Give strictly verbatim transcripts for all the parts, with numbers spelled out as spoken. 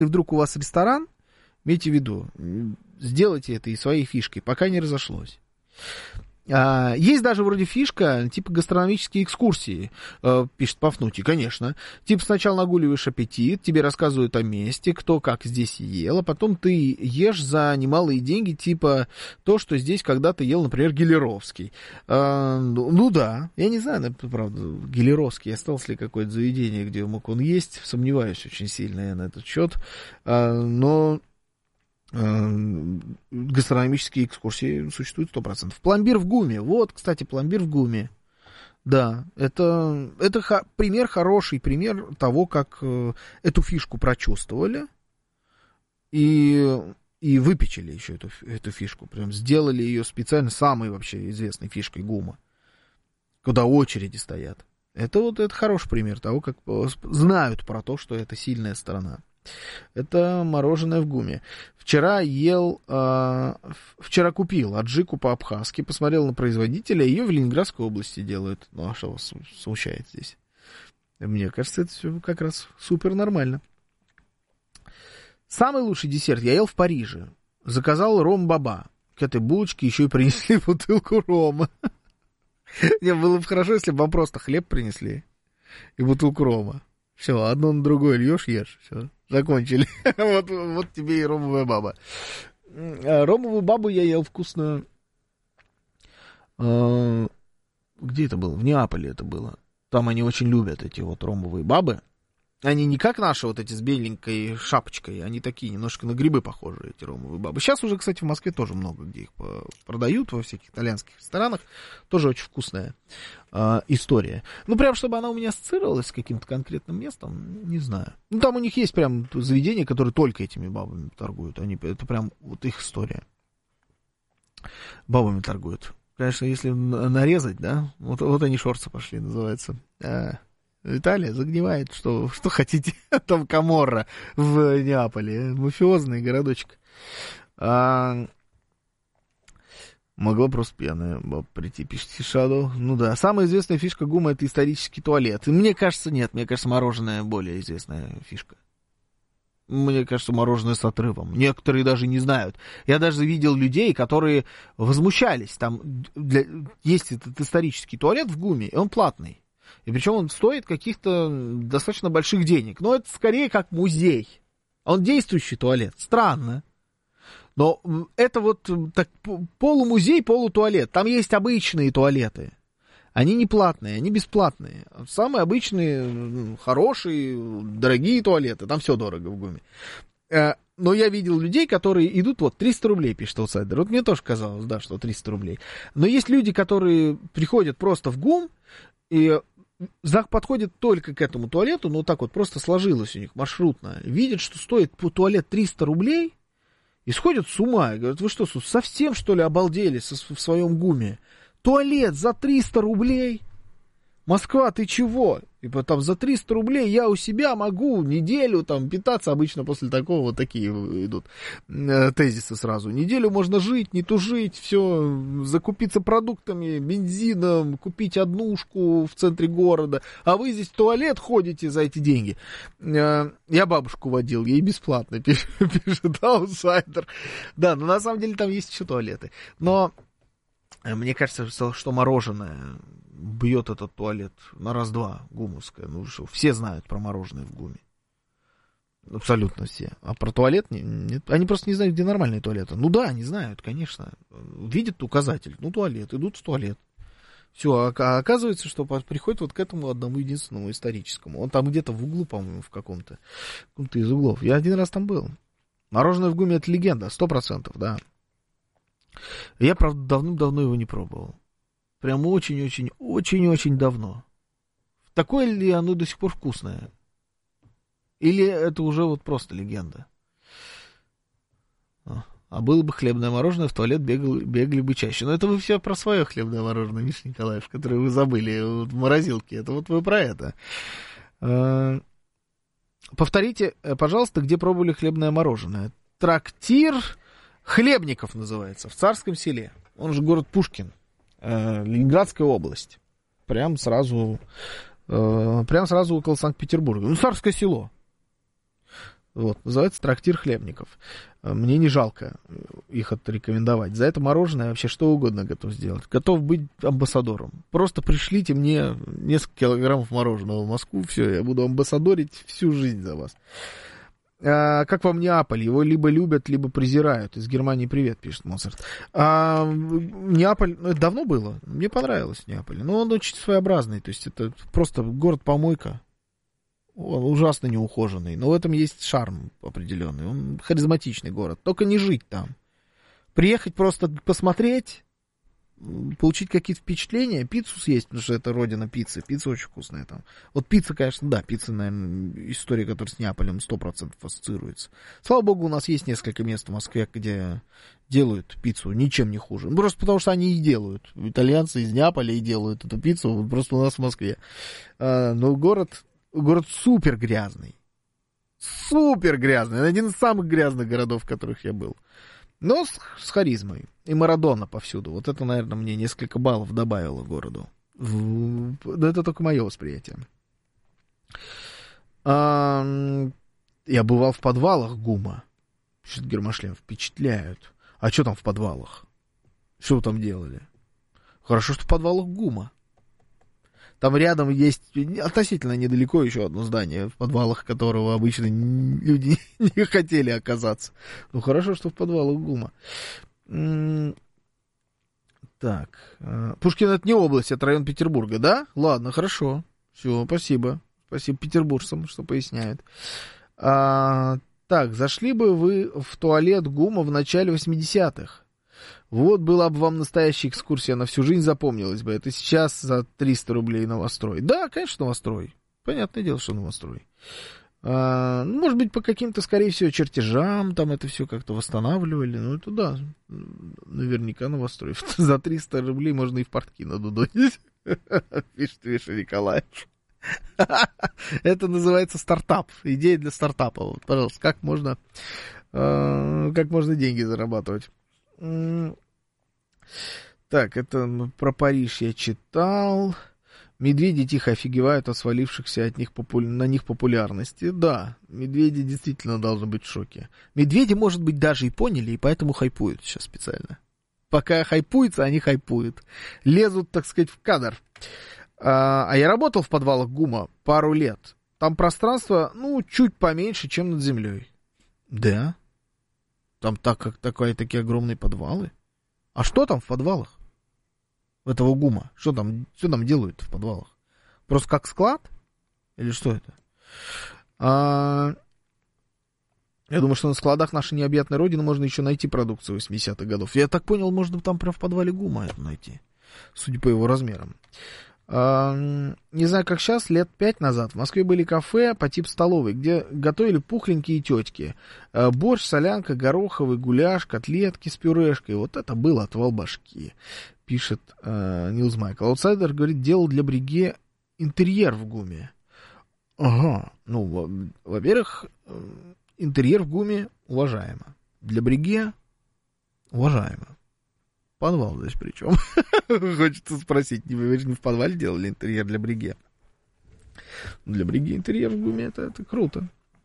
И вдруг у вас ресторан, имейте в виду, сделайте это и своей фишкой, пока не разошлось. А, есть даже вроде фишка, типа гастрономические экскурсии, э, пишет Пафнутий, конечно. Типа сначала нагуливаешь аппетит, тебе рассказывают о месте, кто как здесь ел, а потом ты ешь за немалые деньги, типа то, что здесь когда-то ел, например, Гелеровский. А, ну, ну да, я не знаю, это правда, Гелеровский, осталось ли какое-то заведение, где мог он есть, сомневаюсь очень сильно я на этот счет, а, но... гастрономические экскурсии существуют сто процентов. Пломбир в ГУМе. Вот, кстати, пломбир в ГУМе. Да, это, это х- пример, хороший пример того, как э, эту фишку прочувствовали и, и выпечили еще эту, эту фишку. Прям сделали ее специально самой вообще известной фишкой ГУМа, куда очереди стоят. Это вот это хороший пример того, как знают про то, что это сильная сторона. Это мороженое в ГУМе. Вчера ел, э, вчера купил аджику по-абхазски, посмотрел на производителя, ее в Ленинградской области делают. Ну, а что вас смущает здесь? Мне кажется, это все как раз супер нормально. Самый лучший десерт я ел в Париже. Заказал ром-баба. К этой булочке еще и принесли бутылку рома. Не, было бы хорошо, если бы вам просто хлеб принесли и бутылку рома. Все, одно на другое льешь, ешь. Все, закончили. вот, вот тебе и ромовая баба. Ромовую бабу я ел вкусную. Где это было? В Неаполе это было. Там они очень любят эти вот ромовые бабы. Они не как наши вот эти с беленькой шапочкой, они такие немножко на грибы похожие, эти ромовые бабы. Сейчас уже, кстати, в Москве тоже много где их продают, во всяких итальянских ресторанах. Тоже очень вкусная э, история. Ну, прям, чтобы она у меня ассоциировалась с каким-то конкретным местом, не знаю. Ну, там у них есть прям заведения, которые только этими бабами торгуют. Они, это прям вот их история. Бабами торгуют. Конечно, если нарезать, да, вот, вот они шорцы пошли, называется. Италия загнивает, что, что хотите. Там Каморра в Неаполе. Мафиозный городочек. А... Могла просто пьяная баба прийти, пишет Shadow. Ну да. Самая известная фишка ГУМа — это исторический туалет. И мне кажется, нет. Мне кажется, мороженое более известная фишка. Мне кажется, мороженое с отрывом. Некоторые даже не знают. Я даже видел людей, которые возмущались. Там для... есть этот исторический туалет в ГУМе, и он платный. И причем он стоит каких-то достаточно больших денег. Но это скорее как музей. Он действующий туалет. Странно. Но это вот так, полумузей, полутуалет. Там есть обычные туалеты. Они не платные, они бесплатные. Самые обычные, хорошие, дорогие туалеты. Там все дорого в ГУМе. Но я видел людей, которые идут, вот, триста рублей, пишет аутсайдер. Вот мне тоже казалось, да, что триста рублей. Но есть люди, которые приходят просто в ГУМ и подходят только к этому туалету, ну, так вот просто сложилось у них маршрутно, видят, что стоит туалет триста рублей, и сходят с ума, и говорят: вы что, совсем, что ли, обалдели в своем ГУМе? Туалет за триста рублей? Москва, ты чего? И потом за триста рублей я у себя могу неделю там питаться. Обычно после такого вот такие идут э, тезисы сразу. Неделю можно жить, не тужить, все, закупиться продуктами, бензином, купить однушку в центре города. А вы здесь в туалет ходите за эти деньги. Э, я бабушку водил, ей бесплатно, пишет, пишет аутсайдер. Да, но на самом деле там есть еще туалеты. Но мне кажется, что мороженое бьет этот туалет на раз-два, гумовское. Ну что, все знают про мороженое в ГУМе. Абсолютно все. А про туалет не, не, они просто не знают, где нормальные туалеты. Ну да, они знают, конечно. Видят указатель. Ну, туалет, идут в туалет. Все, а, а оказывается, что приходит вот к этому одному единственному историческому. Он там где-то в углу, по-моему, в каком-то, в каком-то из углов. Я один раз там был. Мороженое в ГУМе — это легенда, сто процентов, да. Я, правда, давным-давно его не пробовал. Прям очень-очень-очень-очень давно. Такое ли оно до сих пор вкусное? Или это уже вот просто легенда? А было бы хлебное мороженое, в туалет бегал, бегали бы чаще. Но это вы все про свое хлебное мороженое, Миша Николаев, которое вы забыли вот в морозилке. Это вот вы про это. Повторите, пожалуйста, где пробовали хлебное мороженое. Трактир Хлебников называется, в Царском Селе. Он же город Пушкин. Ленинградская область. Прям сразу, э, прям сразу около Санкт-Петербурга. Ну, Царское Село. Вот, называется «Трактир хлебников». Мне не жалко их отрекомендовать. За это мороженое вообще что угодно готов сделать. Готов быть амбассадором. Просто пришлите мне несколько килограммов мороженого в Москву, все, я буду амбассадорить всю жизнь за вас. А, как вам Неаполь? Его либо любят, либо презирают. Из Германии привет, пишет Моцарт. А, Неаполь, ну, это давно было. Мне понравилось Неаполь. Но он очень своеобразный. То есть это просто город-помойка. Он ужасно неухоженный, но в этом есть шарм определенный. Он харизматичный город. Только не жить там. Приехать просто посмотреть, получить какие-то впечатления, пиццу съесть, потому что это родина пиццы. Пицца очень вкусная там. Вот пицца, конечно, да, пицца, наверное, история, которая с Неаполем сто процентов ассоциируется. Слава богу, у нас есть несколько мест в Москве, где делают пиццу ничем не хуже. Ну, просто потому что они и делают. Итальянцы из Неаполя и делают эту пиццу, просто у нас в Москве. А, но город... Город супер грязный. Супер грязный. Один из самых грязных городов, в которых я был. Но с, с харизмой. И Марадона повсюду. Вот это, наверное, мне несколько баллов добавило городу. В... Но это только мое восприятие. А, я бывал в подвалах ГУМа. Пишет Гермошлем. Впечатляют. А что там в подвалах? Что вы там делали? Хорошо, что в подвалах ГУМа. Там рядом есть относительно недалеко еще одно здание, в подвалах которого обычно люди не хотели оказаться. Ну, хорошо, что в подвалах ГУМа. Так. Пушкин — это не область, это район Петербурга, да? Ладно, хорошо. Все, спасибо. Спасибо петербуржцам, что поясняет. А, так, зашли бы вы в туалет ГУМа в начале восьмидесятых. Вот была бы вам настоящая экскурсия, на всю жизнь запомнилась бы. Это сейчас за триста рублей новострой. Да, конечно, новострой. Понятное дело, что новострой. А, может быть, по каким-то, скорее всего, чертежам там это все как-то восстанавливали. Ну, это да, наверняка новострой. За триста рублей можно и в портки надудонить. Пишет Виша Николаевич. Это называется стартап. Идея для стартапа. Вот, пожалуйста, как можно, как можно деньги зарабатывать. Так, это про Париж я читал. Медведи тихо офигевают от свалившихся от них попу... на них популярности. Да, медведи действительно должны быть в шоке. Медведи, может быть, даже и поняли, и поэтому хайпуют сейчас специально. Пока хайпуется, они хайпуют. Лезут, так сказать, в кадр. А, а я работал в подвалах ГУМа пару лет. Там пространство, ну, чуть поменьше, чем над землей. Да? Там так, как, такая, такие огромные подвалы. А что там в подвалах? Этого ГУМа? Что там, что там делают в подвалах? Просто как склад? Или что это? А... Я думаю, что на складах нашей необъятной родины можно еще найти продукцию восьмидесятых годов. Я так понял, можно там прям в подвале ГУМа это найти. Судя по его размерам. Не знаю, как сейчас, лет пять назад в Москве были кафе по типу столовой, где готовили пухленькие тетки. Борщ, солянка, гороховый гуляш, котлетки с пюрешкой. Вот это было отвал башки, пишет э, Нилс Майкл. Аутсайдер, говорит, делал для Бриге интерьер в ГУМе. Ага, ну, во-первых, интерьер в ГУМе уважаемо. Для Бриге уважаемо. Подвал здесь причем. Хочется спросить, не вы же не в подвале делали интерьер для Бриге? Для Бриге интерьер в ГУМе это, это круто.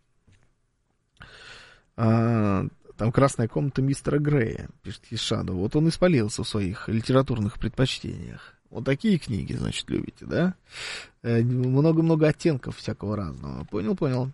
А, там красная комната мистера Грея, пишет Ешаду. Вот он испалился в своих литературных предпочтениях. Вот такие книги, значит, любите, да? Много-много оттенков всякого разного. Понял, понял.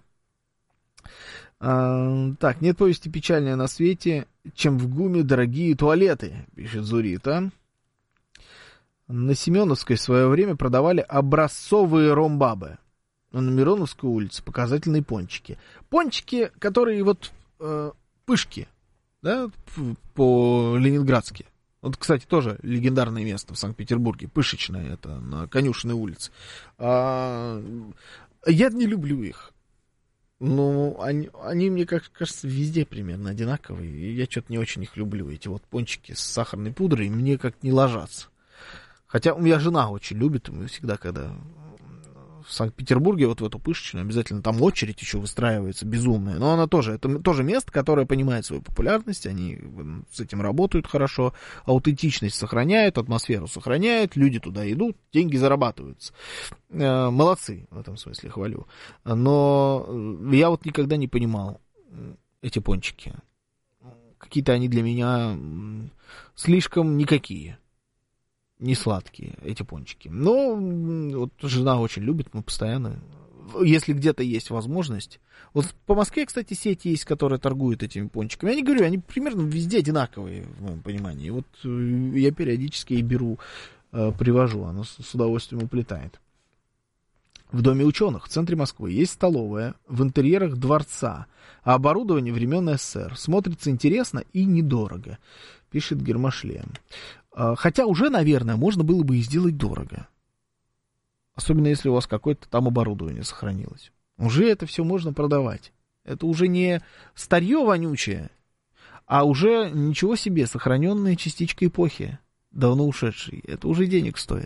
А, так, нет повести печальнее на свете, чем в ГУМе дорогие туалеты, пишет Зурита. На Семеновской в свое время продавали образцовые ромбабы. На Мироновской улице показательные пончики. Пончики, которые вот э, пышки, да, по-ленинградски. Вот, кстати, тоже легендарное место в Санкт-Петербурге. Пышечное, это на Конюшенной улице. А, я не люблю их. Ну, они, они, мне кажется, везде примерно одинаковые. И я что-то не очень их люблю. Эти вот пончики с сахарной пудрой мне как-то не ложатся. Хотя у меня жена очень любит. Мы всегда, когда в Санкт-Петербурге, вот в эту пышечную, обязательно там очередь еще выстраивается безумная. Но она тоже, это тоже место, которое понимает свою популярность. Они с этим работают хорошо. Аутентичность сохраняют, атмосферу сохраняют. Люди туда идут, деньги зарабатываются. Молодцы, в этом смысле хвалю. Но я вот никогда не понимал, эти пончики. Какие-то они для меня слишком никакие. Не сладкие, эти пончики. Но вот жена очень любит, мы постоянно... Если где-то есть возможность... Вот по Москве, кстати, сеть есть, которая торгует этими пончиками. Я не говорю, они примерно везде одинаковые, в моем понимании. Вот я периодически и беру, привожу, она с удовольствием уплетает. В Доме ученых в центре Москвы есть столовая в интерьерах дворца, а оборудование времен СССР. Смотрится интересно и недорого, пишет Гермошлем. Хотя уже, наверное, можно было бы и сделать дорого. Особенно если у вас какое-то там оборудование сохранилось. Уже это все можно продавать. Это уже не старье вонючее, а уже ничего себе, сохраненная частичка эпохи, давно ушедшей. Это уже денег стоит.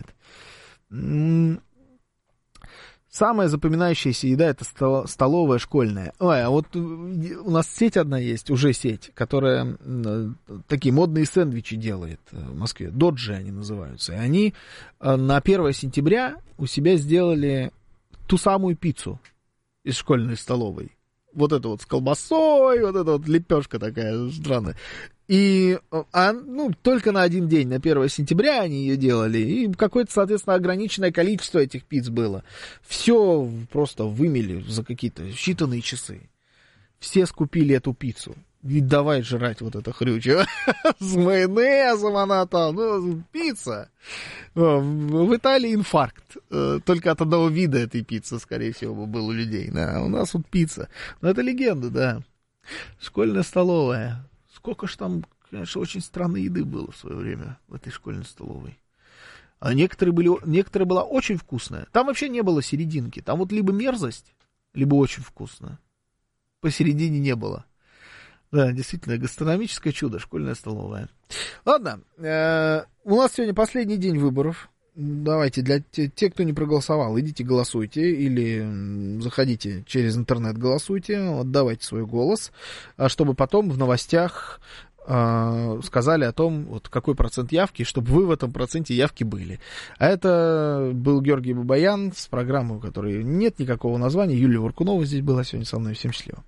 Самая запоминающаяся еда — это столовая школьная. Ой, а вот у нас сеть одна есть, уже сеть, которая такие модные сэндвичи делает в Москве. Доджи они называются. И они на первое сентября у себя сделали ту самую пиццу из школьной столовой. Вот это вот с колбасой, вот эта вот лепешка такая странная. И а, ну, только на один день, на первое сентября они ее делали, и какое-то, соответственно, ограниченное количество этих пиц было. Все просто вымели за какие-то считанные часы. Все скупили эту пиццу. И давай жрать вот это хрючево. С майонезом она там. Ну, пицца. В Италии инфаркт. Только от одного вида этой пиццы, скорее всего, был у людей. Да, у нас вот пицца. Но это легенда, да. Школьная столовая. Сколько ж там, конечно, очень странной еды было в свое время в этой школьной столовой. А некоторые, были, некоторые была очень вкусная. Там вообще не было серединки. Там вот либо мерзость, либо очень вкусно. Посередине не было. Да, действительно, гастрономическое чудо, школьная столовая. Ладно, э, у нас сегодня последний день выборов. Давайте, для тех, кто не проголосовал, идите голосуйте или заходите через интернет, голосуйте, отдавайте свой голос, чтобы потом в новостях э, сказали о том, вот какой процент явки, чтобы вы в этом проценте явки были. А это был Георгий Бабаян с программой, у которой нет никакого названия. Юлия Варкунова здесь была сегодня со мной. Всем счастливо.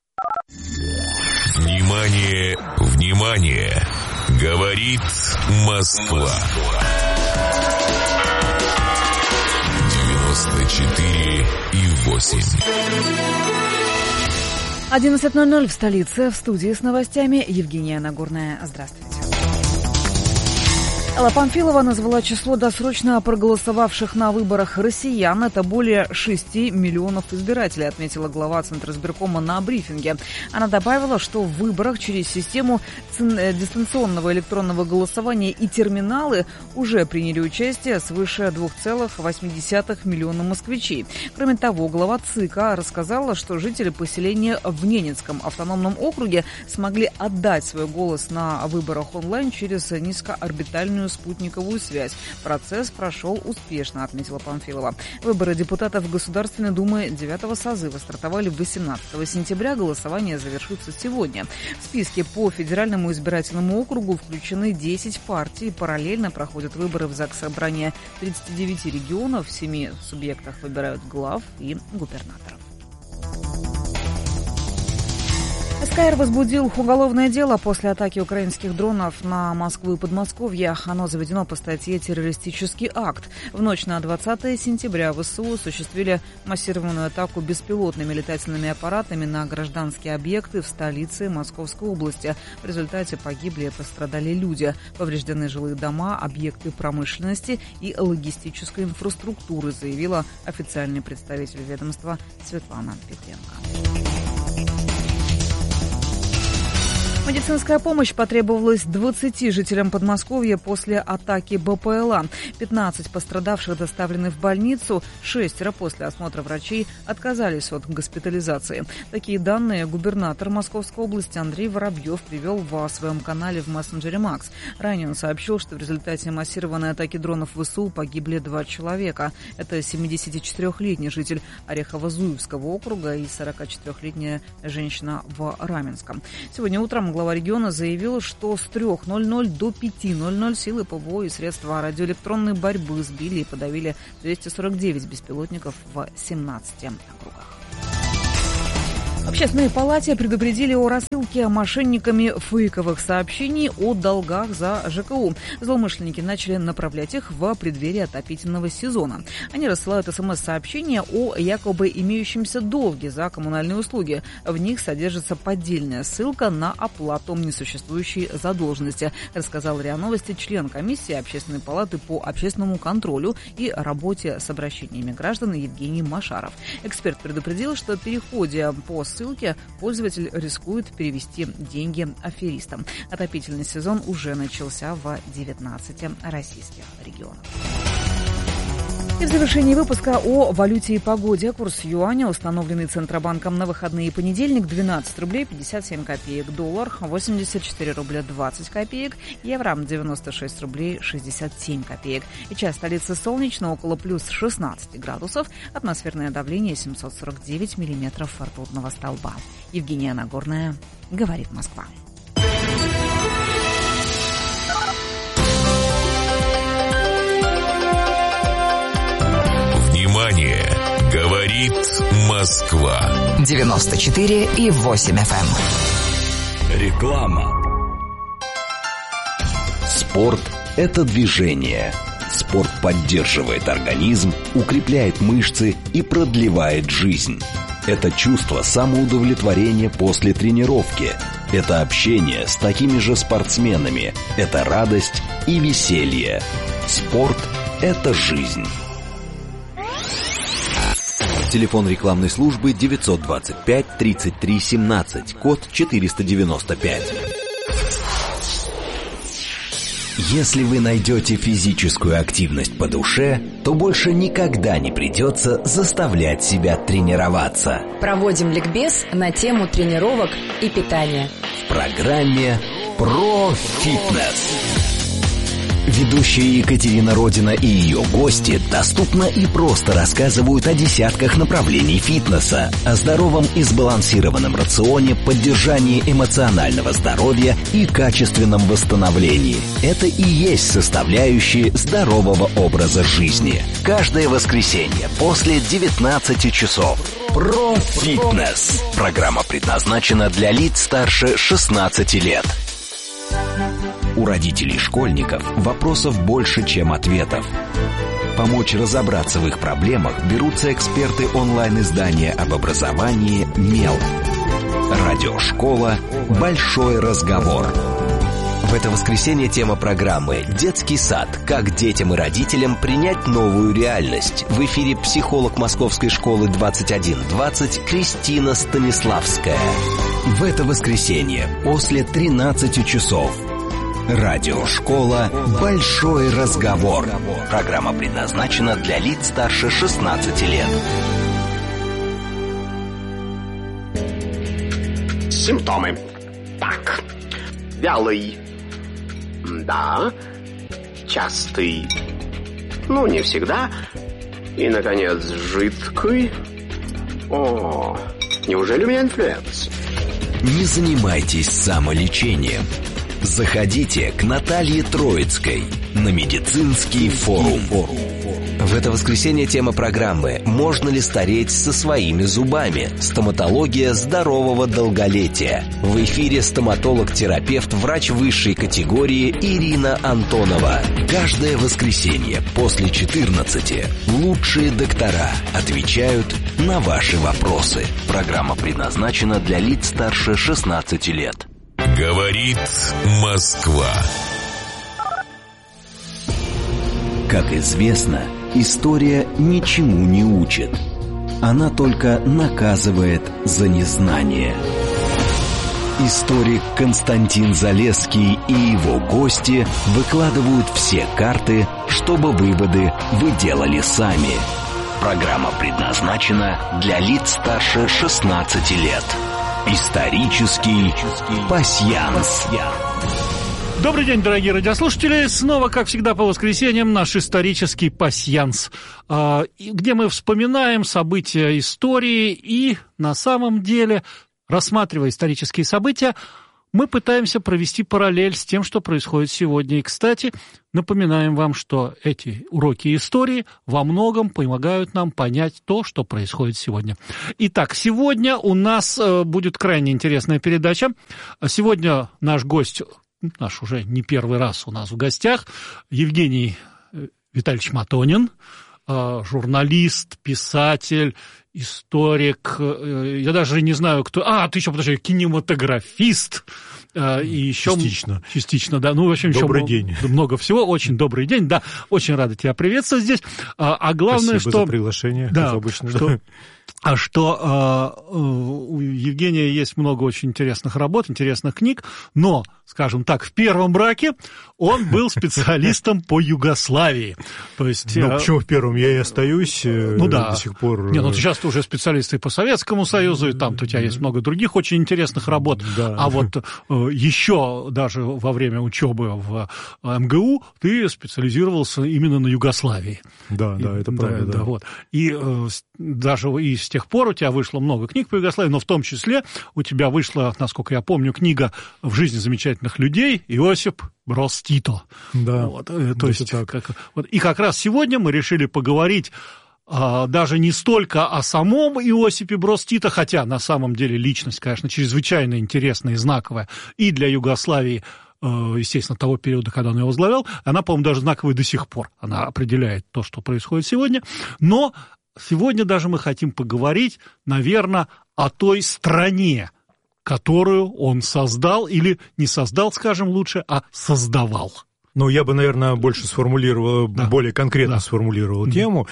Внимание, внимание! Говорит Москва. девяносто четыре и восемь. одиннадцать ноль ноль в столице. В студии с новостями Евгения Нагорная. Здравствуйте. Алла Памфилова назвала число досрочно проголосовавших на выборах россиян. Это более шести миллионов избирателей, отметила глава Центризбиркома на брифинге. Она добавила, что в выборах через систему дистанционного электронного голосования и терминалы уже приняли участие свыше два целых восемь десятых миллиона москвичей. Кроме того, глава ЦИКа рассказала, что жители поселения в Ненецком автономном округе смогли отдать свой голос на выборах онлайн через низкоорбитальную спутниковую связь. Процесс прошел успешно, отметила Памфилова. Выборы депутатов Государственной Думы девятого созыва стартовали восемнадцатого сентября. Голосование завершится сегодня. В списке по федеральному избирательному округу включены десять партий. Параллельно проходят выборы в Заксобрание тридцати девяти регионов. В семи субъектах выбирают глав и губернаторов. СКР возбудил уголовное дело после атаки украинских дронов на Москву и Подмосковье. Оно заведено по статье «Террористический акт». В ночь на двадцатое сентября ВСУ осуществили массированную атаку беспилотными летательными аппаратами на гражданские объекты в столице Московской области. В результате погибли и пострадали люди. Повреждены жилые дома, объекты промышленности и логистической инфраструктуры, заявила официальный представитель ведомства Светлана Петренко. Медицинская помощь потребовалась двадцати жителям Подмосковья после атаки БПЛА. пятнадцать пострадавших доставлены в больницу, шестеро после осмотра врачей отказались от госпитализации. Такие данные губернатор Московской области Андрей Воробьев привел в своем канале в мессенджере Макс. Ранее он сообщил, что в результате массированной атаки дронов ВСУ погибли два человека. Это семидесятичетырёхлетний житель Орехово-Зуевского округа и сорокачетырёхлетняя женщина в Раменском. Сегодня утром глава региона заявил, что с трёх ноль-ноль до пяти ноль-ноль силы ПВО и средства радиоэлектронной борьбы сбили и подавили двести сорок девять беспилотников в семнадцати округах. В Общественной палате предупредили о рассылке мошенниками фейковых сообщений о долгах за ЖКУ. Злоумышленники начали направлять их в преддверии отопительного сезона. Они рассылают смс-сообщения о якобы имеющемся долге за коммунальные услуги. В них содержится поддельная ссылка на оплату несуществующей задолженности, рассказал РИА Новости член комиссии Общественной палаты по общественному контролю и работе с обращениями граждан Евгений Машаров. Эксперт предупредил, что в переходе по ссылке пользователь рискует перевести деньги аферистам. Отопительный сезон уже начался в девятнадцати российских регионах. И в завершении выпуска о валюте и погоде. Курс юаня, установленный Центробанком на выходные и понедельник, двенадцать рублей пятьдесят семь копеек. Доллар восемьдесят четыре рубля двадцать копеек. Евро девяносто шесть рублей шестьдесят семь копеек. И час столицы солнечно, около плюс шестнадцать градусов. Атмосферное давление семьсот сорок девять миллиметров ртутного столба. Евгения Нагорная, говорит Москва. Внимание! Говорит Москва. девяносто четыре и восемь эф эм. Реклама. Спорт – это движение. Спорт поддерживает организм, укрепляет мышцы и продлевает жизнь. Это чувство самоудовлетворения после тренировки. Это общение с такими же спортсменами. Это радость и веселье. Спорт – это жизнь. Телефон рекламной службы девятьсот двадцать пять тридцать три семнадцать, код четыреста девяносто пять. Если вы найдете физическую активность по душе, то больше никогда не придется заставлять себя тренироваться. Проводим ликбез на тему тренировок и питания. В программе «Про фитнес». Ведущая Екатерина Родина и ее гости доступно и просто рассказывают о десятках направлений фитнеса, о здоровом и сбалансированном рационе, поддержании эмоционального здоровья и качественном восстановлении. Это и есть составляющие здорового образа жизни. Каждое воскресенье после девятнадцати часов. Про фитнес. Программа предназначена для лиц старше шестнадцати лет. У родителей школьников вопросов больше, чем ответов. Помочь разобраться в их проблемах берутся эксперты онлайн-издания об образовании «Мел». Радиошкола «Большой разговор». В это воскресенье тема программы «Детский сад. Как детям и родителям принять новую реальность». В эфире психолог Московской школы двадцать один двадцать Кристина Станиславская. В это воскресенье после тринадцати часов. Радиошкола «Большой разговор». Программа предназначена для лиц старше шестнадцати лет. Симптомы. Так. Вялый. Да. Частый. Ну, не всегда. И, наконец, жидкий. О, неужели у меня инфлюенс? Не занимайтесь самолечением. Заходите к Наталье Троицкой на медицинский форум. В это воскресенье тема программы «Можно ли стареть со своими зубами? Стоматология здорового долголетия». В эфире стоматолог-терапевт, врач высшей категории Ирина Антонова. Каждое воскресенье после четырнадцати лучшие доктора отвечают на ваши вопросы. Программа предназначена для лиц старше шестнадцати лет. Говорит Москва. Как известно, история ничему не учит. Она только наказывает за незнание. Историк Константин Залесский и его гости выкладывают все карты, чтобы выводы вы делали сами. Программа предназначена для лиц старше шестнадцати лет. Исторический пасьянс. Добрый день, дорогие радиослушатели. Снова, как всегда, по воскресеньям наш исторический пасьянс, где мы вспоминаем события истории и, на самом деле, рассматривая исторические события, мы пытаемся провести параллель с тем, что происходит сегодня. И, кстати, напоминаем вам, что эти уроки истории во многом помогают нам понять то, что происходит сегодня. Итак, сегодня у нас будет крайне интересная передача. Сегодня наш гость, наш уже не первый раз у нас в гостях, Евгений Витальевич Матонин, журналист, писатель, историк, я даже не знаю, кто... А, ты еще, подожди, кинематографист. И еще... Частично. Частично, да. Ну, в общем, добрый еще день. Много всего. Очень добрый день, да. Очень рада тебя приветствовать здесь. А главное, Спасибо что... за приглашение, да, как обычно. Что... Да. А что э, у Евгения есть много очень интересных работ, интересных книг, но, скажем так, в первом браке он был специалистом по Югославии. То есть, ну, э, почему в первом? Я и остаюсь ну, да. до сих пор. Не, ну сейчас ты уже спест и по Советскому Союзу, и там у тебя есть много других очень интересных работ. Да. А вот э, еще даже во время учебы в эм гэ у ты специализировался именно на Югославии. Да, и, да, это правда. Да, да. Да, вот. И э, даже и с тех пор у тебя вышло много книг по Югославии, но в том числе у тебя вышла, насколько я помню, книга «В жизни замечательных людей» Иосип Броз Тито. Да, вот, то есть, так. Как, вот, и как раз сегодня мы решили поговорить а, даже не столько о самом Иосипе Броз Тито, хотя на самом деле личность, конечно, чрезвычайно интересная и знаковая и для Югославии, естественно, того периода, когда он его возглавлял, она, по-моему, даже знаковая до сих пор. Она определяет то, что происходит сегодня. Но сегодня даже мы хотим поговорить, наверное, о той стране, которую он создал, или не создал, скажем лучше, а создавал. Ну, я бы, наверное, больше сформулировал, да. более конкретно да. сформулировал да. тему.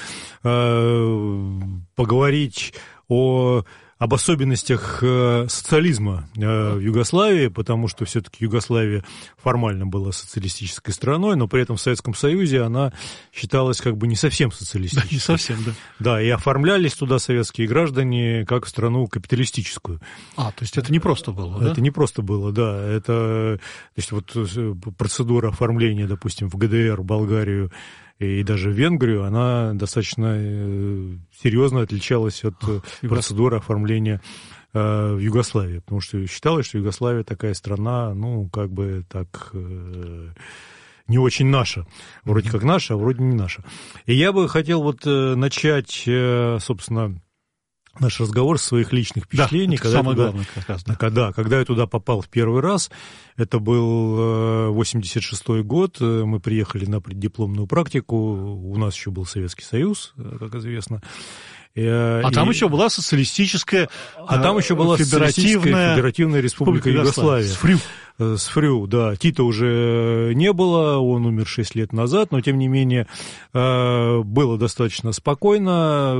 Э, поговорить о... об особенностях социализма в Югославии, потому что все-таки Югославия формально была социалистической страной, но при этом в Советском Союзе она считалась как бы не совсем социалистической. Да, не совсем, да. Да, и оформлялись туда советские граждане как в страну капиталистическую. А, то есть это не просто было, это да? Это не просто было, да. Это, то есть вот процедура оформления, допустим, в гэ дэ эр, Болгарию, и даже в Венгрию, она достаточно серьезно отличалась от процедуры оформления в Югославии, потому что считалось, что Югославия такая страна, ну, как бы так, не очень наша. Вроде как наша, а вроде не наша. И я бы хотел вот начать, собственно, наш разговор с своих личных впечатлений. Да, когда самое туда, главное как раз. Да. Когда, когда я туда попал в первый раз, это был восемьдесят шестой год, мы приехали на преддипломную практику, у нас еще был Советский Союз, как известно. И, а и, там еще была социалистическая, а там еще была федеративная, федеративная республика Югославия. С ФРЮ. С ФРЮ, да. Тита уже не было, он умер шесть лет назад, но, тем не менее, было достаточно спокойно.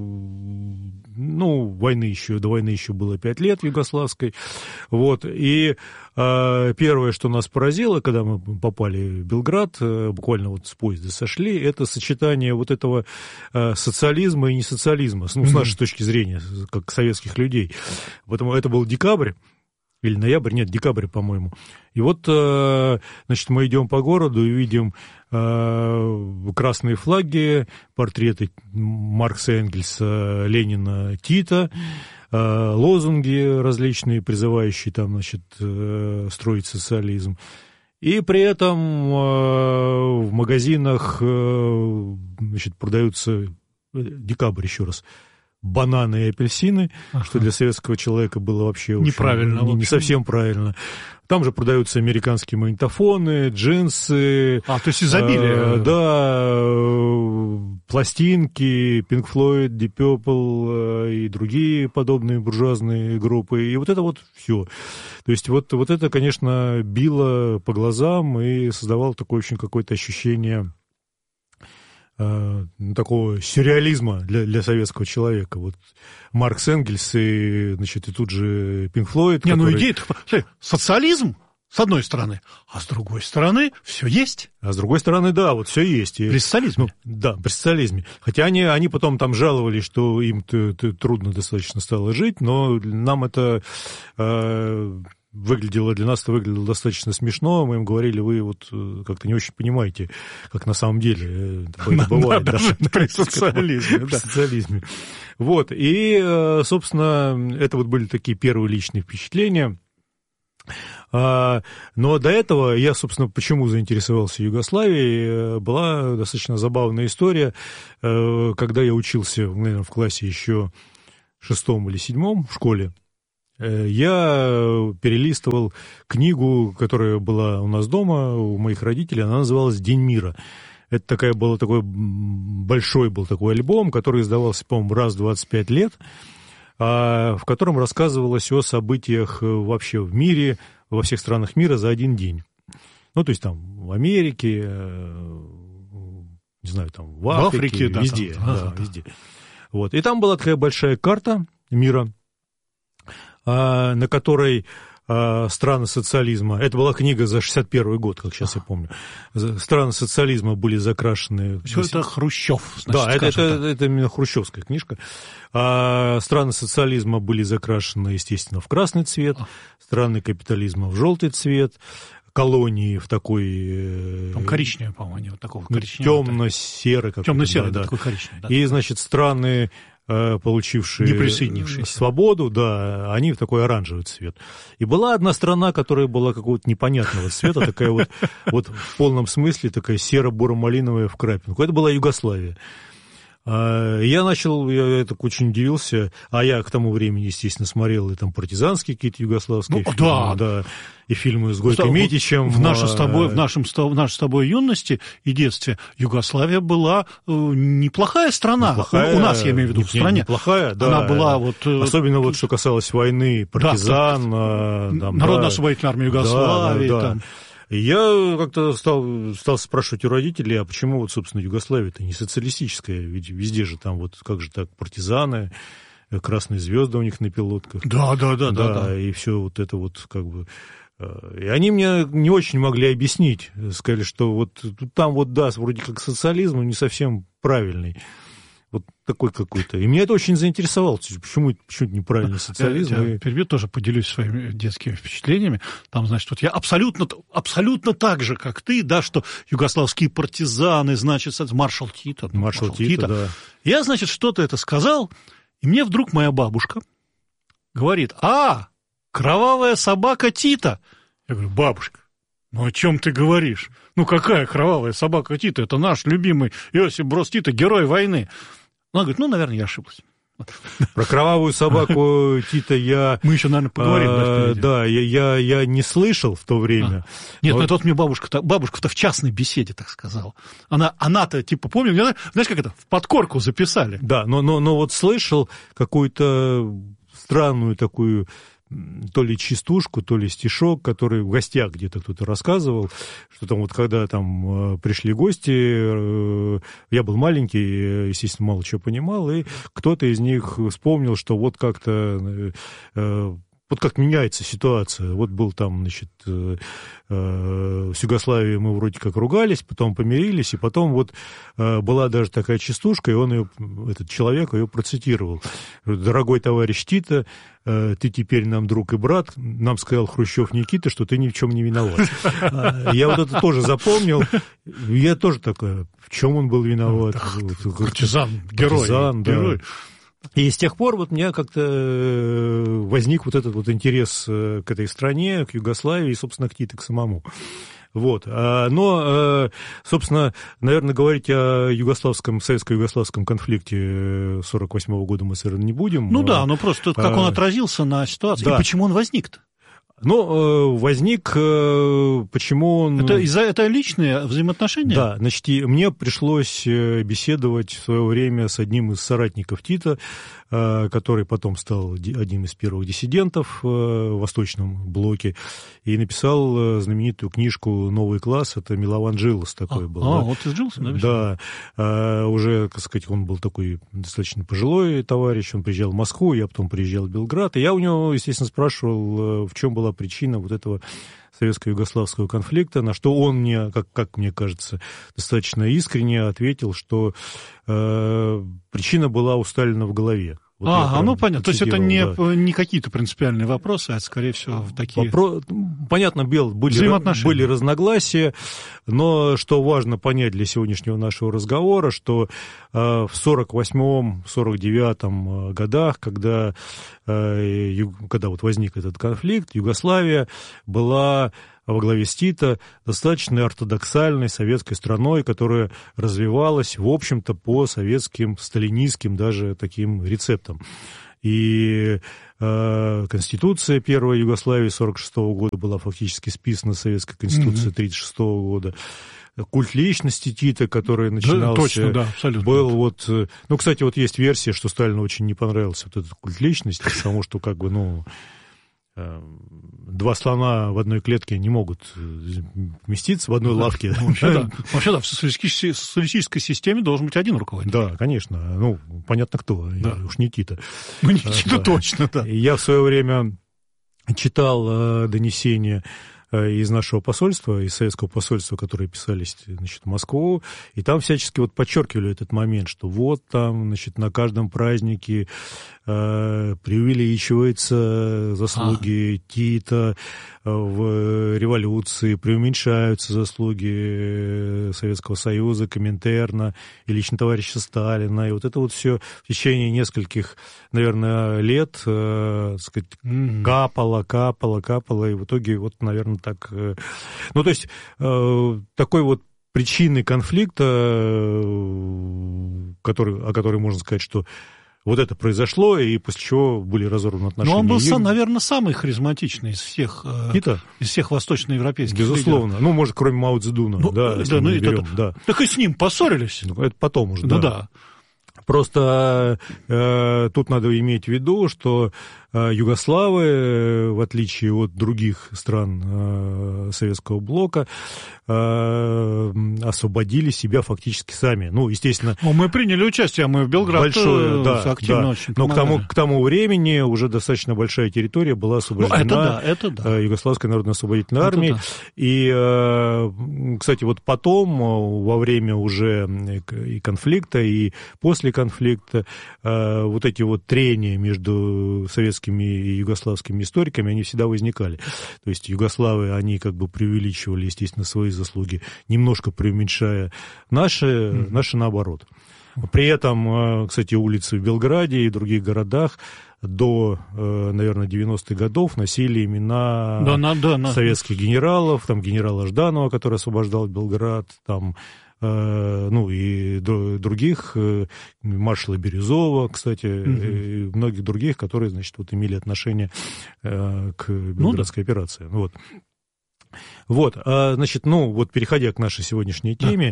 Ну, войны еще, до войны еще было пять лет югославской. Вот, и э, первое, что нас поразило, когда мы попали в Белград, э, буквально вот с поезда сошли, это сочетание вот этого э, социализма и несоциализма, ну, с нашей точки зрения, как советских людей. Поэтому это был декабрь. Или ноябрь, нет, декабрь, по-моему. И вот, значит, мы идем по городу и видим красные флаги, портреты Маркса, Энгельса, Ленина, Тита, лозунги различные, призывающие там, значит, строить социализм. И при этом в магазинах, значит, продаются, декабрь еще раз, бананы и апельсины, ага. что для советского человека было вообще неправильно, не, не совсем правильно. Там же продаются американские магнитофоны, джинсы. А, то есть изобилие. Э, да, пластинки, Pink Floyd, Deep Purple э, и другие подобные буржуазные группы. И вот это вот все. То есть вот, вот это, конечно, било по глазам и создавало такое очень какое-то ощущение такого сюрреализма для, для советского человека. Вот Маркс, Энгельс и, значит, и тут же Pink Floyd. Не, который... ну идея, социализм, с одной стороны, а с другой стороны все есть. А с другой стороны, да, вот все есть. И, при социализме. Ну, да, при социализме. Хотя они, они потом там жаловались, что им трудно достаточно стало жить, но нам это... Э, выглядело, для нас это выглядело достаточно смешно. Мы им говорили, вы вот как-то не очень понимаете, как на самом деле это бывает. Да, даже при социализме. При социализме. Вот, и, собственно, это вот были такие первые личные впечатления. А, но до этого я, собственно, почему заинтересовался Югославией, была достаточно забавная история, когда я учился, наверное, в классе еще шестом или седьмом в школе. Я перелистывал книгу, которая была у нас дома, у моих родителей, она называлась «День мира». Это такая была, такой большой был такой альбом, который издавался, по-моему, раз в двадцать пять лет, в котором рассказывалось о событиях вообще в мире, во всех странах мира за один день. Ну, то есть там в Америке, не знаю, там в Африке, в Африке да, везде. Там, да, да. везде. Вот. И там была такая большая карта мира, на которой страны социализма, это была книга за шестьдесят первый год, как сейчас я помню, страны социализма были закрашены... Все это Хрущев, значит, да, это, это, это именно хрущевская книжка. А страны социализма были закрашены, естественно, в красный цвет, страны капитализма в желтый цвет, колонии в такой... Там коричневый, по-моему, они вот такого коричневого. Темно-серый. Темно-серый, да, да, такой коричневый. Да. И, значит, страны, получившие свободу, да, они в такой оранжевый цвет. И была одна страна, которая была какого-то непонятного цвета, такая вот, вот в полном смысле, такая серо-буро-малиновая в крапинку. Это была Югославия. Я начал, я так очень удивился, а я к тому времени, естественно, смотрел и там партизанские какие-то югославские ну, фильмы, да. да, и фильмы с Гойко Митичем. В, нашей с тобой, в, нашем, в нашей с тобой юности и детстве Югославия была э, неплохая страна. Неплохая, у нас, я имею в виду, в стране. Неплохая, да. Она была вот... Особенно вот, что касалось войны, партизан. Да, там, Народно-освободительная армия Югославии, да, да, там... да. Я как-то стал, стал спрашивать у родителей, а почему вот, собственно, Югославия-то не социалистическая, ведь везде же там вот, как же так, партизаны, красные звезды у них на пилотках. Да, да, да, да. Да, да. И все вот это вот как бы... И они мне не очень могли объяснить, сказали, что вот там вот, да, вроде как социализм, но не совсем правильный. Вот такой какой-то. И меня это очень заинтересовало. Почему, почему неправильный социализм? Я, я перебью, тоже поделюсь своими детскими впечатлениями. Там, значит, вот я абсолютно, абсолютно так же, как ты, да, что югославские партизаны, значит, маршал Тито. Маршал, маршал Тито, Тито, да. Я, значит, что-то это сказал, и мне вдруг моя бабушка говорит: а, кровавая собака Тито. Я говорю: бабушка, ну о чем ты говоришь? Ну какая кровавая собака Тито? Это наш любимый Иосиф Брос Тито, герой войны. Она говорит: ну, наверное, я ошиблась. Про кровавую собаку Тита я... Мы еще, наверное, поговорим. А, да, я, я, я не слышал в то время. А. Нет, но... ну это вот мне бабушка-то, бабушка-то в частной беседе так сказала. Она, она-то, типа, помню, знаешь, как это, в подкорку записали. Да, но, но, но вот слышал какую-то странную такую... то ли частушку, то ли стишок, который в гостях где-то кто-то рассказывал, что там вот когда там пришли гости, я был маленький, естественно, мало чего понимал, и кто-то из них вспомнил, что вот как-то... Вот как меняется ситуация. Вот был там, значит, э, э, с Югославией мы вроде как ругались, потом помирились, и потом вот э, была даже такая частушка, и он ее, этот человек ее процитировал. Дорогой товарищ Тито, э, ты теперь нам друг и брат, нам сказал Хрущев Никита, что ты ни в чем не виноват. Я вот это тоже запомнил. Я тоже такой, в чем он был виноват? Партизан, герой. Партизан, да. Герой. И с тех пор вот у меня как-то возник вот этот вот интерес к этой стране, к Югославии и, собственно, к Тито, к самому. Вот. Но, собственно, наверное, говорить о югославском, советско-югославском конфликте сорок восьмого года мы, наверное, не будем. Ну да, но просто как он отразился на ситуации, да. И почему он возник-то? Ну, возник, почему он... Это, из-за, это личные взаимоотношения? Да, значит, мне пришлось беседовать в свое время с одним из соратников Тита, который потом стал одним из первых диссидентов в Восточном блоке, и написал знаменитую книжку «Новый класс». Это Милован Джилос такой а, был. А, да? вот из Джилоса написал? Да, уже, так сказать, он был такой достаточно пожилой товарищ, он приезжал в Москву, я потом приезжал в Белград, и я у него, естественно, спрашивал, в чем была причина вот этого советско-югославского конфликта, на что он мне, как, как мне кажется, достаточно искренне ответил, что э, причина была у Сталина в голове. Вот ага, ну понятно. То есть это не, да. не какие-то принципиальные вопросы, а скорее всего такие... Вопро... Понятно, Бел, были, были разногласия, но что важно понять для сегодняшнего нашего разговора, что э, в сорок восьмом — сорок девятом годах, когда, э, ю... когда вот возник этот конфликт, Югославия была во главе с Тито достаточно ортодоксальной советской страной, которая развивалась, в общем-то, по советским, сталинистским даже таким рецептам. И э, Конституция первой Югославии сорок шестого года была фактически списана с Советской Конституцией тридцать шестого года. Культ личности Тита, который начинался, да, точно, да, абсолютно. Был вот... Ну, кстати, вот есть версия, что Сталину очень не понравился вот этот культ личности, потому что, как бы, ну... Два слона в одной клетке не могут вместиться в одной да, лавке. Вообще, да. Вообще, да, в социалистической системе должен быть один руководитель. Да, конечно. Ну, понятно, кто. Да. Уж не Тито. Ну, не Тито, да. Точно, да. Я в свое время читал э, донесения из нашего посольства, из советского посольства, которые писались, значит, в Москву, и там всячески вот подчеркивали этот момент, что вот там, значит, на каждом празднике э, преувеличиваются заслуги а. Тита в революции, преуменьшаются заслуги Советского Союза, Коминтерна и лично товарища Сталина, и вот это вот все в течение нескольких, наверное, лет, э, так сказать, mm-hmm. капало, капало, капало, и в итоге вот, наверное, так... Ну, то есть, э, такой вот причины конфликта, который, о которой можно сказать, что вот это произошло, и после чего были разорваны отношения. Ну, он был, сам, наверное, самый харизматичный из всех, Тита? из всех восточноевропейских Безусловно. Лидеров. Ну, может, кроме Мао Цзэдуна. Ну, да, да, ну, берем, это, да. Так и с ним поссорились. Ну, это потом уже, ну, да. да. Просто э, тут надо иметь в виду, что э, югославы, в отличие от других стран э, Советского блока, э, освободили себя фактически сами. Ну, естественно... Ну, мы приняли участие, мы в Белграде большое, да, активно да. очень Но к тому, к тому времени уже достаточно большая территория была освобождена ну, это да, это да. Югославской народно-освободительной армией. Да. И, э, кстати, вот потом, во время уже и конфликта, и после конфликта, э, вот эти вот трения между советскими и югославскими историками, они всегда возникали. То есть югославы, они как бы преувеличивали, естественно, свои заслуги, немножко преуменьшая наши, mm-hmm. наши наоборот. При этом, э, кстати, улицы в Белграде и других городах до, э, наверное, девяностых годов носили имена да, на, да, на. советских генералов, там генерала Жданова, который освобождал Белград, там ну, и других, маршала Бирюзова, кстати, mm-hmm. и многих других, которые, значит, вот имели отношение к Белградской ну, да. операции. Вот. Вот, значит, ну, вот переходя к нашей сегодняшней теме,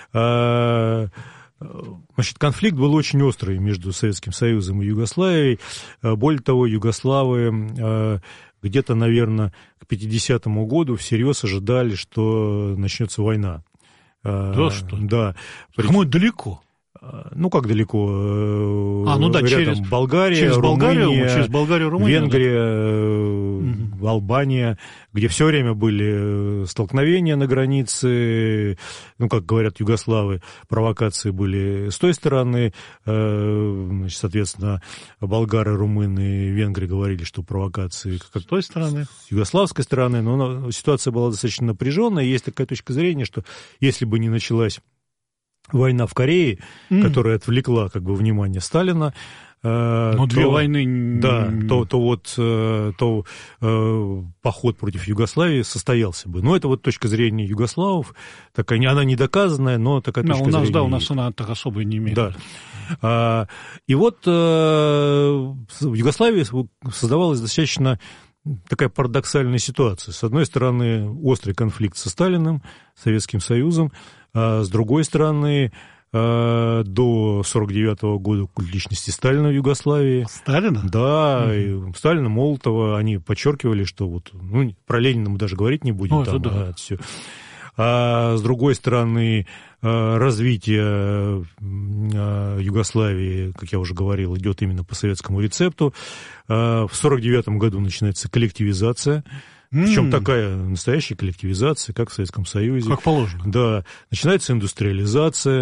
да. Значит, конфликт был очень острый между Советским Союзом и Югославией. Более того, югославы где-то, наверное, к пятидесятому году всерьез ожидали, что начнется война. Да, что? Да. По-моему, далеко. Ну, как далеко? А, ну да, рядом через Болгария, через Болгарию, Румыния, через Болгарию, Румынию, Венгрия, да. Албания, где все время были столкновения на границе, ну, как говорят югославы, провокации были с той стороны, значит, соответственно, болгары, румыны, венгры говорили, что провокации как с той стороны, с югославской стороны, но ситуация была достаточно напряженная, и есть такая точка зрения, что если бы не началась война в Корее, mm. которая отвлекла как бы внимание Сталина. Но то, две войны... Да, то, то вот то, э, поход против Югославии состоялся бы. Но это вот точка зрения югославов, такая, она не доказанная, но такая да, точка у нас, зрения. Да, у нас она так особо не имеет. Да. А, и вот э, в Югославии создавалась достаточно такая парадоксальная ситуация. С одной стороны, острый конфликт со Сталиным, Советским Союзом, а с другой стороны, до сорок девятого года культ личности Сталина в Югославии. Сталина? Да, mm-hmm. и Сталина, Молотова, они подчеркивали, что вот, ну, про Ленина мы даже говорить не будем. О, там, да. а, все. А с другой стороны, развитие Югославии, как я уже говорил, идет именно по советскому рецепту. В сорок девятом году начинается коллективизация. Причем mm. такая настоящая коллективизация, как в Советском Союзе. Как положено. Да. Начинается индустриализация,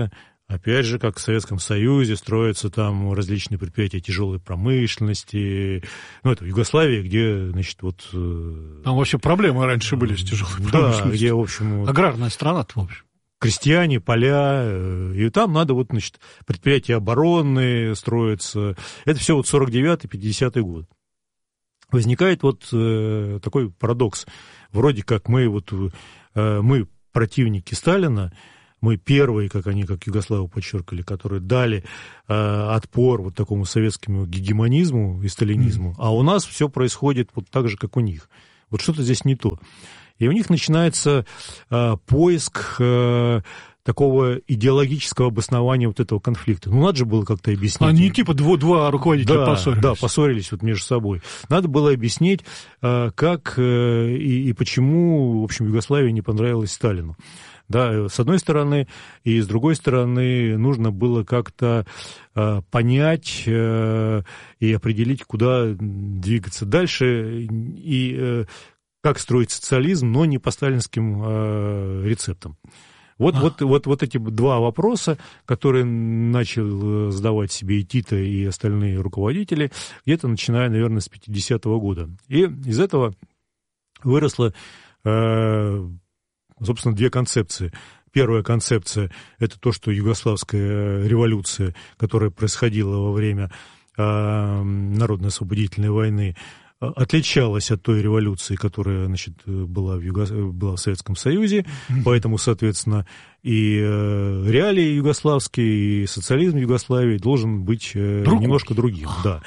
Опять же, как в Советском Союзе строятся там различные предприятия тяжелой промышленности. Ну, это в Югославии, где, значит, вот... Там вообще проблемы раньше были с тяжелой промышленностью. Да, где, в общем... Аграрная страна-то, в общем. Крестьяне, поля, и там надо вот, значит, предприятия оборонные строятся. Это все вот сорок девятый — пятидесятый год. Возникает вот э, такой парадокс. Вроде как мы вот, э, мы противники Сталина, мы первые, как они, как югославы подчеркивали, которые дали э, отпор вот такому советскому гегемонизму и сталинизму, mm. а у нас все происходит вот так же, как у них. Вот что-то здесь не то. И у них начинается э, поиск э, такого идеологического обоснования вот этого конфликта. Ну, надо же было как-то объяснить. Они типа дво, два руководителя да, поссорились. Да, поссорились вот между собой. Надо было объяснить, э, как э, и, и почему, в общем, Югославия не понравилась Сталину. Да, с одной стороны, и с другой стороны, нужно было как-то э, понять э, и определить, куда двигаться дальше, и э, как строить социализм, но не по сталинским э, рецептам. Вот, а. вот, вот, вот эти два вопроса, которые начал задавать себе и Тито, и остальные руководители, где-то начиная, наверное, с пятидесятого года. И из этого выросло... Э, собственно, две концепции. Первая концепция – это то, что югославская революция, которая происходила во время э, Народно-освободительной войны, отличалась от той революции, которая, значит, была в, Юго... была в Советском Союзе, mm-hmm. поэтому, соответственно, и э, реалии югославские, и социализм Югославии должен быть э, немножко другим. Да.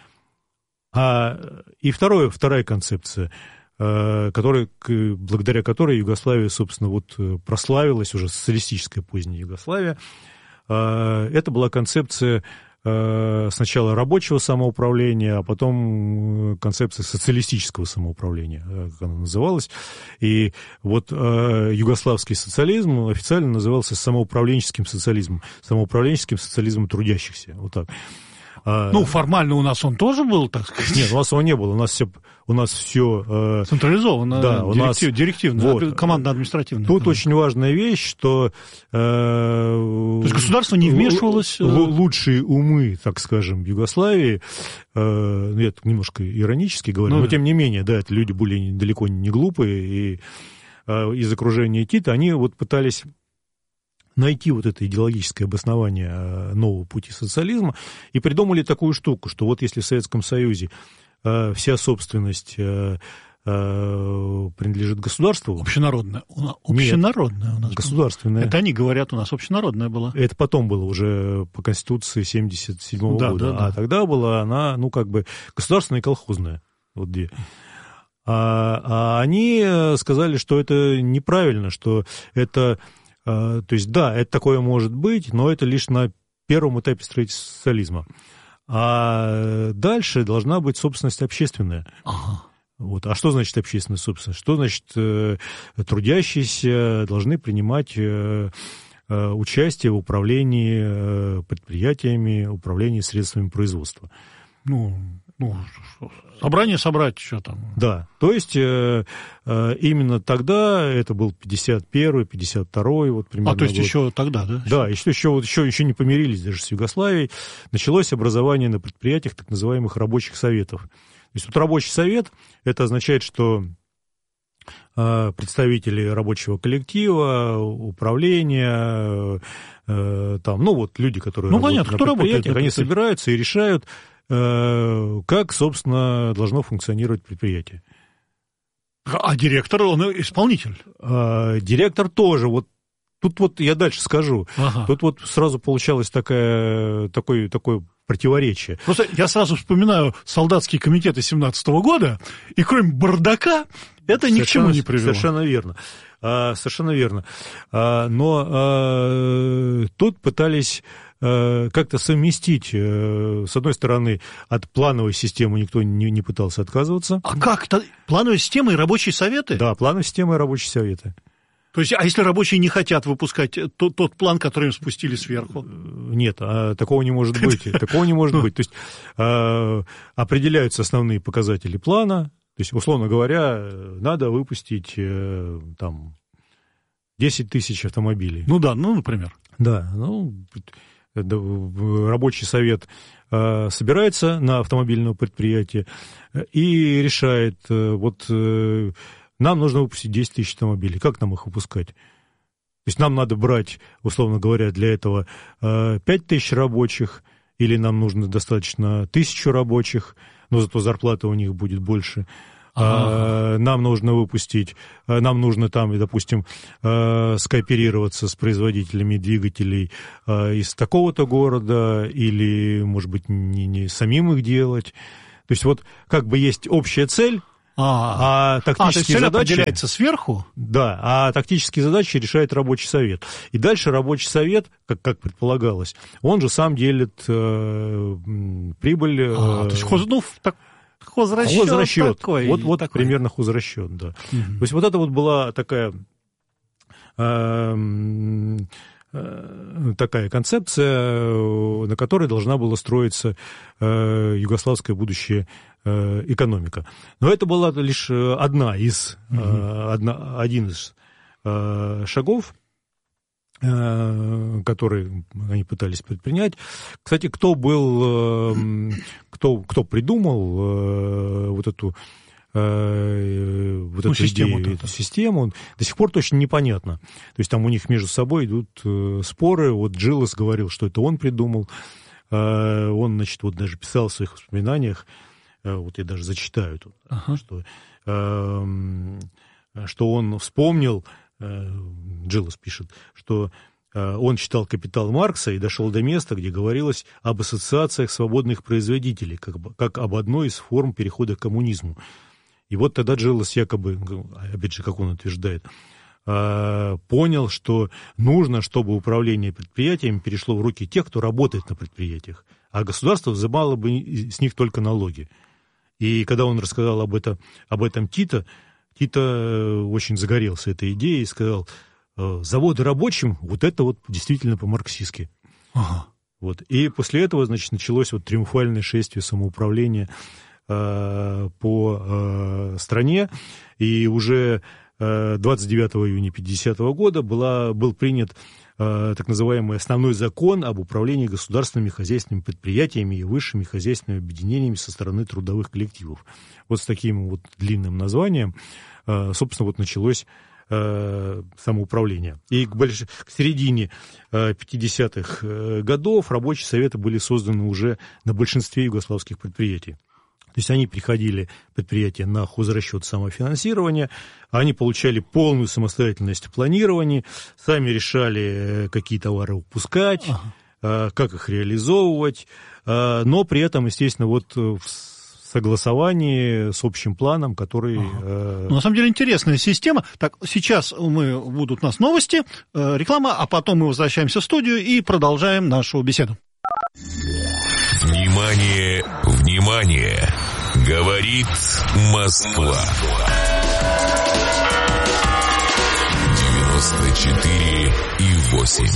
А, и второе, вторая концепция – Который, благодаря которой Югославия, собственно, вот прославилась, уже социалистическая поздняя Югославия. Это была концепция сначала рабочего самоуправления, а потом концепция социалистического самоуправления, как она называлась. И вот югославский социализм официально назывался самоуправленческим социализмом, самоуправленческим социализмом трудящихся. Вот так. Ну, формально у нас он тоже был, так сказать. Нет, у нас его не было. У нас все, у нас все э, централизовано, да, у директив, нас, директивно, вот, командно-административно. Тут очень важная вещь, что... Э, То есть государство не вмешивалось... Л- л- лучшие умы, так скажем, Югославии, э, я немножко иронически говорю, ну, но да. тем не менее, да, это люди были далеко не глупые, и э, из окружения Тита они вот пытались... найти вот это идеологическое обоснование нового пути социализма, и придумали такую штуку, что вот если в Советском Союзе э, вся собственность э, э, принадлежит государству... Общенародная. Общенародная Нет, у нас государственная. Была. Это они говорят, у нас общенародная была. Это потом было уже по Конституции семьдесят седьмого да, года, да, да. а тогда была она, ну, как бы, государственная и колхозная. Вот где... А, а они сказали, что это неправильно, что это... То есть, да, это такое может быть, но это лишь на первом этапе строительства социализма. А дальше должна быть собственность общественная. Ага. Вот. А что значит общественная собственность? Что значит трудящиеся должны принимать участие в управлении предприятиями, управлении средствами производства? Ну... Ну, собрание собрать, что там. Да, то есть э, э, именно тогда, это был пятьдесят первый, пятьдесят второй, вот примерно. А, то есть год. еще тогда, да? Да, еще, еще, вот, еще, еще не помирились даже с Югославией. Началось образование на предприятиях так называемых рабочих советов. То есть вот рабочий совет, это означает, что э, представители рабочего коллектива, управления, э, там, ну вот люди, которые ну, работают понятно, на кто предприятиях, работает, они это... собираются и решают, как, собственно, должно функционировать предприятие. А директор, он исполнитель? А, директор тоже. Вот тут вот я дальше скажу. Ага. Тут вот сразу получалось такое, такое, такое противоречие. Просто я сразу вспоминаю солдатские комитеты семнадцатого года, и кроме бардака это ни к чему не привело. Совершенно верно. А, совершенно верно. А, но а, тут пытались... как-то совместить, с одной стороны, от плановой системы никто не, не пытался отказываться. А как? Плановая система и рабочие советы? Да, плановая система и рабочие советы. То есть, а если рабочие не хотят выпускать тот, тот план, который им спустили сверху? Нет, а, такого не может быть. Такого не может быть. То есть, а, определяются основные показатели плана. То есть, условно говоря, надо выпустить там... десять тысяч автомобилей. Ну да, ну, например. Да, ну, рабочий совет э, собирается на автомобильное предприятие и решает, э, вот э, нам нужно выпустить десять тысяч автомобилей, как нам их выпускать? То есть нам надо брать, условно говоря, для этого э, пять тысяч рабочих, или нам нужно достаточно тысячу рабочих, но зато зарплата у них будет больше. А-а-а. Нам нужно выпустить, нам нужно там, допустим, скооперироваться с производителями двигателей из такого-то города, или, может быть, не, не самим их делать. То есть вот как бы есть общая цель, а, а тактические а, задачи определяется сверху? Да, а тактические задачи решает рабочий совет. И дальше рабочий совет, как, как предполагалось, он же сам делит э, прибыль. Э, а, то есть хоз, ну, так, хозрасчет, хозрасчет такой. Вот, вот такой. примерно хозрасчет, да. Угу. То есть вот это вот была такая... Э, такая концепция, на которой должна была строиться э, югославская будущая э, экономика. Но это была лишь одна из, mm-hmm. э, одна, один из э, шагов, э, которые они пытались предпринять. Кстати, кто был, э, кто, кто придумал э, вот эту вот ну, эту систему, идею, эту систему, до сих пор точно непонятно. То есть там у них между собой идут э, споры. Вот Джилес говорил, что это он придумал. Э, он, значит, вот даже писал в своих воспоминаниях, э, вот я даже зачитаю тут, ага. что, э, что он вспомнил, э, Джилес пишет, что э, он читал «Капитал» Маркса и дошел до места, где говорилось об ассоциациях свободных производителей, как, как об одной из форм перехода к коммунизму. И вот тогда Джилес якобы, опять же, как он утверждает, понял, что нужно, чтобы управление предприятиями перешло в руки тех, кто работает на предприятиях, а государство взимало бы с них только налоги. И когда он рассказал об этом, об этом Тито, Тито очень загорелся этой идеей и сказал, заводы рабочим, вот это вот действительно по-марксистски. Ага. Вот. И после этого, значит, началось вот триумфальное шествие самоуправления по стране, и уже двадцать девятого июня пятидесятого года была, был принят так называемый основной закон об управлении государственными хозяйственными предприятиями и высшими хозяйственными объединениями со стороны трудовых коллективов. Вот с таким вот длинным названием, собственно, вот началось самоуправление. И к, больш... к середине пятидесятых годов рабочие советы были созданы уже на большинстве югославских предприятий. То есть они приходили, предприятия, на хозрасчет самофинансирования, они получали полную самостоятельность в планировании, сами решали, какие товары выпускать, ага. как их реализовывать, но при этом, естественно, вот в согласовании с общим планом, который... Ага. Ну, на самом деле интересная система. Так, сейчас мы, будут у нас новости, реклама, а потом мы возвращаемся в студию и продолжаем нашу беседу. Внимание, внимание! Говорит Москва. девяносто четыре и восемь.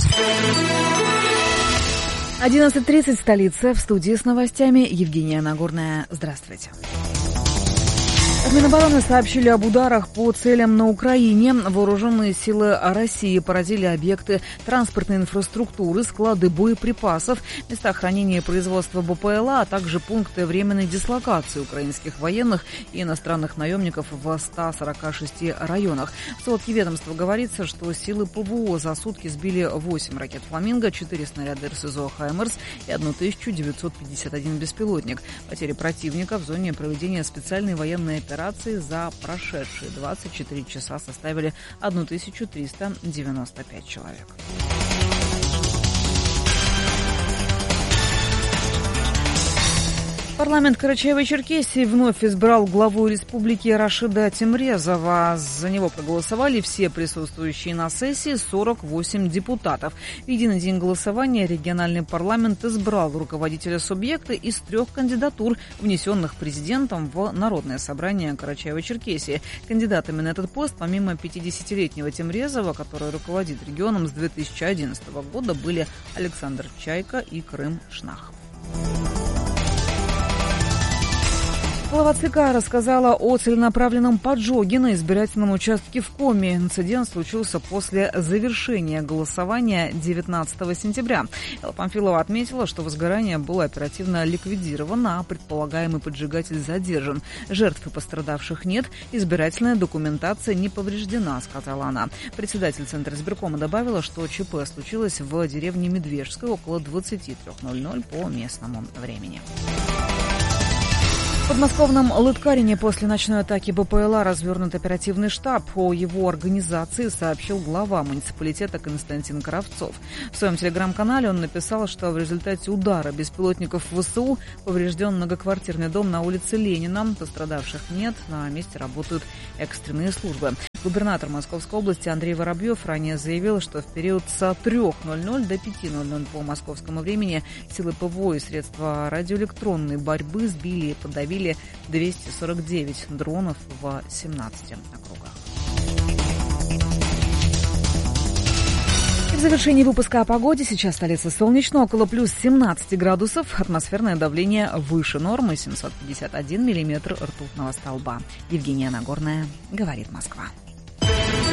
одиннадцать тридцать, столица. В студии с новостями Евгения Нагорная. Здравствуйте. В Минобороны сообщили об ударах по целям на Украине. Вооруженные силы России поразили объекты транспортной инфраструктуры, склады боеприпасов, места хранения и производства БПЛА, а также пункты временной дислокации украинских военных и иностранных наемников в ста сорока шести районах. В сводке ведомства говорится, что силы ПВО за сутки сбили восемь ракет «Фламинго», четыре снаряда РСЗО «Хаймерс» и тысячу девятьсот пятьдесят один беспилотник. Потери противника в зоне проведения специальной военной операции Операции за прошедшие двадцать четыре часа составили тысячу триста девяносто пять человек. Парламент Карачаево-Черкесии вновь избрал главу республики Рашида Темрезова. За него проголосовали все присутствующие на сессии сорок восемь депутатов. В единый день голосования региональный парламент избрал руководителя субъекта из трех кандидатур, внесенных президентом в Народное собрание Карачаево-Черкесии. Кандидатами на этот пост, помимо пятидесятилетнего Темрезова, который руководит регионом с две тысячи одиннадцатого года, были Александр Чайка и Крым Шнах. Глава ЦК рассказала о целенаправленном поджоге на избирательном участке в Коми. Инцидент случился после завершения голосования девятнадцатого сентября. Элла Памфилова отметила, что возгорание было оперативно ликвидировано, а предполагаемый поджигатель задержан. Жертв и пострадавших нет, избирательная документация не повреждена, сказала она. Председатель Центра избиркома добавила, что ЧП случилось в деревне Медвежская около двадцати трёх ноль-ноль по местному времени. В подмосковном Лыткарине после ночной атаки БПЛА развернут оперативный штаб. О его организации сообщил глава муниципалитета Константин Кравцов. В своем телеграм-канале он написал, что в результате удара беспилотников ВСУ поврежден многоквартирный дом на улице Ленина. Пострадавших нет, на месте работают экстренные службы. Губернатор Московской области Андрей Воробьев ранее заявил, что в период с трёх ноль-ноль до пяти ноль-ноль по московскому времени силы ПВО и средства радиоэлектронной борьбы сбили и подавили двести сорок девять дронов в семнадцати округах. И в завершении выпуска о погоде. Сейчас столица солнечно, около плюс семнадцати градусов. Атмосферное давление выше нормы, семьсот пятьдесят один миллиметр ртутного столба. Евгения Нагорная, говорит Москва.